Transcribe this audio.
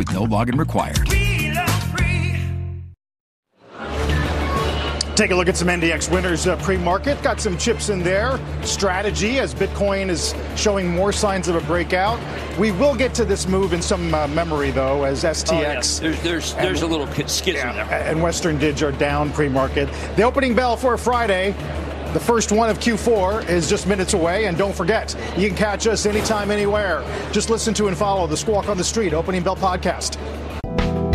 with no login required. Take a look at some NDX winners pre-market. Got some chips in there. Strategy as Bitcoin is showing more signs of a breakout. We will get to this move in some memory, though, as STX. There's a little schism there. And Western Dig are down pre-market. The opening bell for Friday, the first one of Q4, is just minutes away. And don't forget, you can catch us anytime, anywhere. Just listen to and follow the Squawk on the Street Opening Bell podcast.